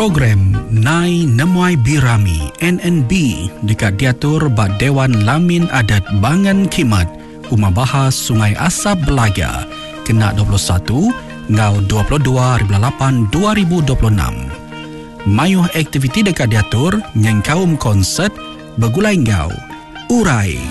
Program Nai Nemuai Birami NNB dekat diatur ba Dewan Lamin Adat Bangan Kimat Umah Bahas Sungai Asap Belaga kena 21 ngau 22/8 2026. Mayuh aktiviti dekat diatur nyengkaum konsert begulai ngau urai